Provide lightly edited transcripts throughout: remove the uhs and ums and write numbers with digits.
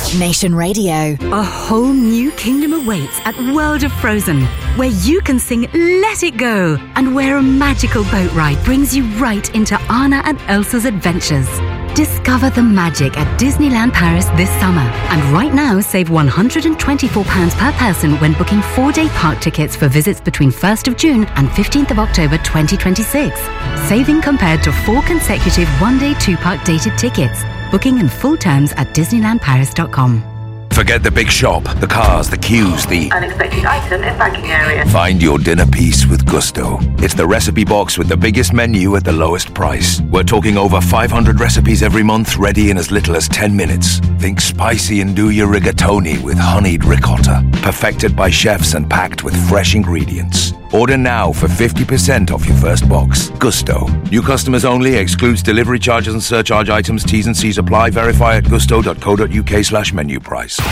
Nation Radio. A whole new kingdom awaits at World of Frozen, where you can sing Let It Go, and where a magical boat ride brings you right into Anna and Elsa's adventures. Discover the magic at Disneyland Paris this summer. And right now, save £124 per person when booking 4-day park tickets for visits between 1st of June and 15th of October 2026. Saving compared to 4 consecutive 1-day 2-park dated tickets. Booking and full terms at DisneylandParis.com. Forget the big shop, the cars, the queues, the unexpected item in banking area. Find your dinner piece with Gusto. It's the recipe box with the biggest menu at the lowest price. We're talking over 500 recipes every month, ready in as little as 10 minutes. Think spicy and do your rigatoni with honeyed ricotta. Perfected by chefs and packed with fresh ingredients. Order now for 50% off your first box. Gusto. New customers only. Excludes delivery charges and surcharge items. T's and C's apply. Verify at gusto.co.uk/menu price.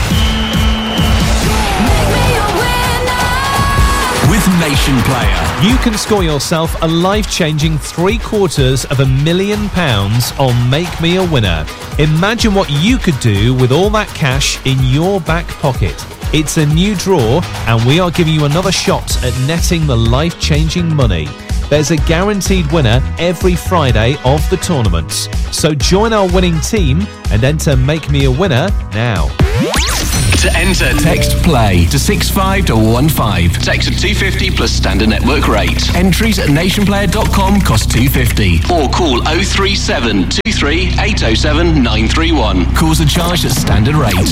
With Nation Player, you can score yourself a life-changing £750,000 on Make Me a Winner. Imagine what you could do with all that cash in your back pocket. It's a new draw, and we are giving you another shot at netting the life-changing money. There's a guaranteed winner every Friday of the tournament. So join our winning team and enter Make Me a Winner now. To enter, text PLAY to 65215. Text at 250 plus standard network rate. Entries at nationplayer.com cost £2.50. Or call 037 23 807 931. Calls are charged at standard rate.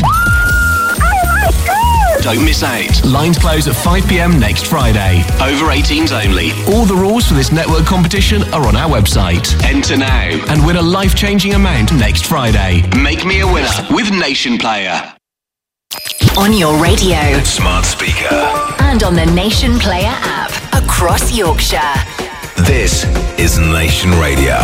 Don't miss out. Lines close at 5 p.m. next Friday. Over 18s only. All the rules for this network competition are on our website. Enter now and win a life-changing amount next Friday. Make Me a Winner with Nation Player. On your radio, Smart speaker, and on the Nation Player app across Yorkshire. This is Nation Radio.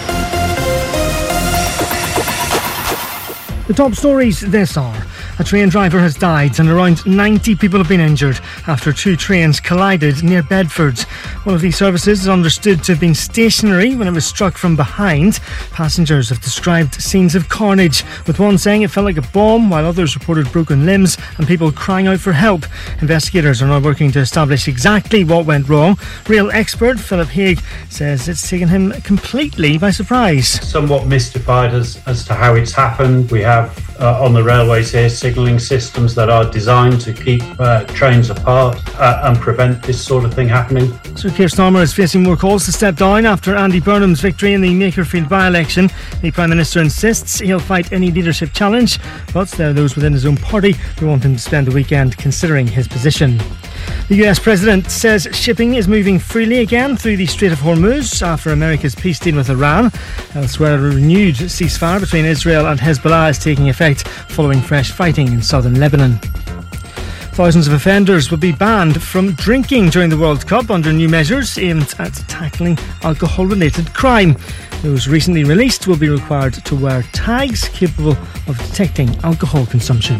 The top stories this hour. A train driver has died and around 90 people have been injured after 2 trains collided near Bedford. One of these services is understood to have been stationary when it was struck from behind. Passengers have described scenes of carnage, with one saying it felt like a bomb, while others reported broken limbs and people crying out for help. Investigators are now working to establish exactly what went wrong. Rail expert Philip Haig says it's taken him completely by surprise. Somewhat mystified as to how it's happened. We have on the railways here signalling systems that are designed to keep trains apart and prevent this sort of thing happening. Sir Keir Starmer is facing more calls to step down after Andy Burnham's victory in the Makerfield by-election. The Prime Minister insists he'll fight any leadership challenge, but there are those within his own party who want him to spend the weekend considering his position. The US President says shipping is moving freely again through the Strait of Hormuz after America's peace deal with Iran. Elsewhere, a renewed ceasefire between Israel and Hezbollah is taking effect following fresh fighting in southern Lebanon. Thousands of offenders will be banned from drinking during the World Cup under new measures aimed at tackling alcohol-related crime. Those recently released will be required to wear tags capable of detecting alcohol consumption.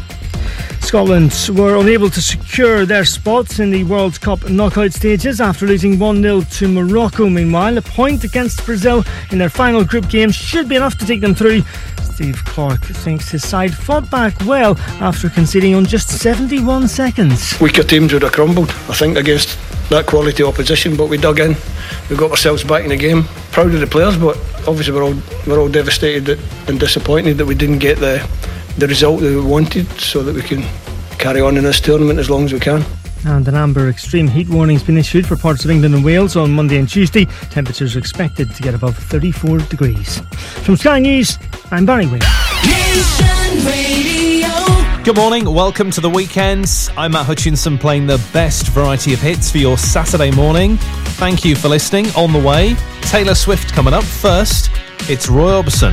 Scotland were unable to secure their spots in the World Cup knockout stages after losing 1-0 to Morocco. Meanwhile, a point against Brazil in their final group game should be enough to take them through. Steve Clarke thinks his side fought back well after conceding on just 71 seconds. Weaker teams would have crumbled, I think, against that quality opposition, but we dug in. We got ourselves back in the game. Proud of the players, but obviously we're all devastated and disappointed that we didn't get the result that we wanted, so that we can carry on in this tournament as long as we can. And an amber extreme heat warning has been issued for parts of England and Wales on Monday and Tuesday. Temperatures are expected to get above 34 degrees. From Sky News, I'm Barry Wynn. Good morning, welcome to the weekends. I'm Matt Hutchinson playing the best variety of hits for your Saturday morning. Thank you for listening. On the way, Taylor Swift coming up first. It's Roy Orbison.